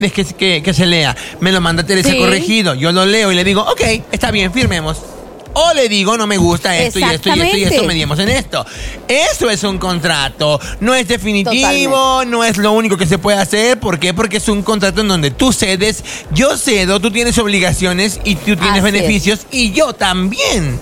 que se lea. Me lo manda Teresa corregido. Yo lo leo y le digo, ok, está bien, firmemos. O le digo, no me gusta esto y esto y esto y esto, mediemos en esto. Eso es un contrato. No es definitivo, totalmente. No es lo único que se puede hacer. ¿Por qué? Porque es un contrato en donde tú cedes, yo cedo, tú tienes obligaciones y tú tienes beneficios y yo también.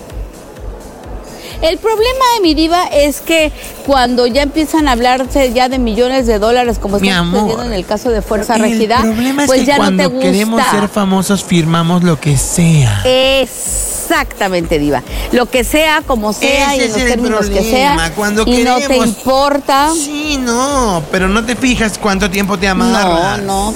El problema de mi diva es que cuando ya empiezan a hablarse ya de millones de dólares, como está sucediendo en el caso de Fuerza Regida, pues ya no te gusta. Cuando queremos ser famosos firmamos lo que sea. Exactamente, diva. Lo que sea, como sea y en los términos que sea. Cuando y queremos, no te importa. Sí, no, pero no te fijas cuánto tiempo te amarras. No,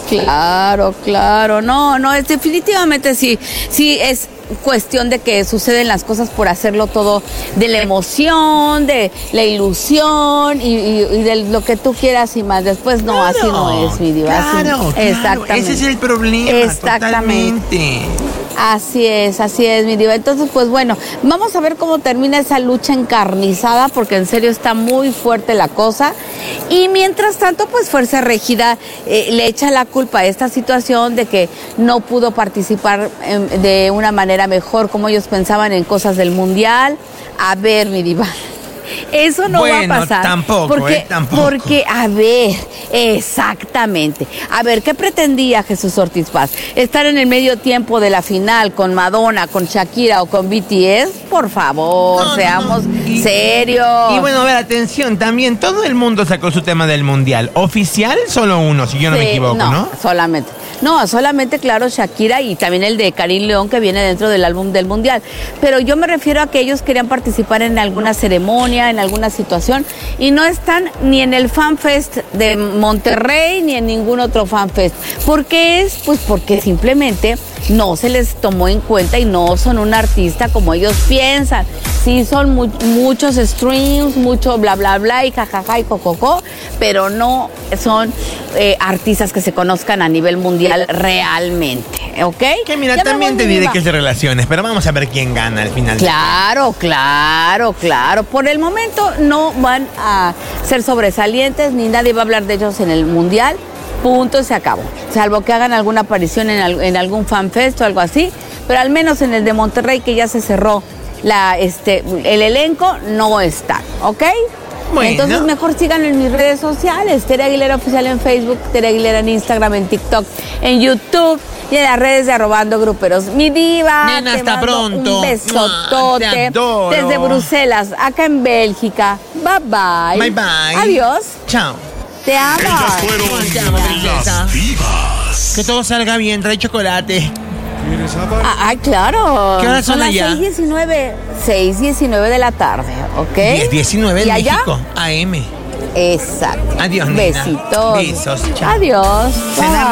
claro. No, es definitivamente sí es cuestión de que suceden las cosas por hacerlo todo de la emoción, de la ilusión y de lo que tú quieras y más. Después no, así no es, mi diva. Claro, exactamente. Ese es el problema. Exactamente. Así es, mi diva. Entonces, pues bueno, vamos a ver cómo termina esa lucha encarnizada, porque en serio está muy fuerte la cosa. Y mientras tanto, pues Fuerza Regida le echa la culpa a esta situación de que no pudo participar de una manera mejor como ellos pensaban en cosas del Mundial. A ver, mi diva, eso no va a pasar. Tampoco. Porque, a ver, exactamente. A ver, ¿qué pretendía Jesús Ortiz Paz? ¿Estar en el medio tiempo de la final con Madonna, con Shakira o con BTS? Por favor, seamos serios. Y bueno, a ver, atención, también todo el mundo sacó su tema del Mundial. Oficial, solo uno, si yo no me equivoco, ¿no? Solamente, claro, Shakira y también el de Karim León, que viene dentro del álbum del Mundial. Pero yo me refiero a que ellos querían participar en alguna ceremonia, en alguna situación, y no están ni en el Fan Fest de Monterrey, ni en ningún otro Fan Fest. ¿Por qué es? Pues porque simplemente no se les tomó en cuenta y no son un artista como ellos piensan. Sí son muchos streams, mucho bla bla bla y jajaja y cococó, pero no son artistas que se conozcan a nivel mundial realmente, ¿ok? Que mira, ya también te diré que es de relaciones, pero vamos a ver quién gana al final. Claro. Por el momento no van a ser sobresalientes, ni nadie va a hablar de ellos en el mundial. Punto, se acabó. Salvo que hagan alguna aparición en algún fanfest o algo así, pero al menos en el de Monterrey, que ya se cerró el elenco, no están, ¿ok? Bueno. Entonces mejor síganlo en mis redes sociales, Tere Aguilera Oficial en Facebook, Tere Aguilera en Instagram, en TikTok, en YouTube y en las redes de @gruperos. Mi diva, nena, hasta pronto. Un besotote desde Bruselas, acá en Bélgica. Bye bye. Adiós. Chao. Te amo. Ellas fueron las divas. Que todo salga bien, trae chocolate. Ay, claro. ¿Qué horas son allá? 6:19 de la tarde, ¿ok? 10:19 en México, AM. Exacto. Adiós, nena. Besitos. Besos, chao. Adiós. Bye.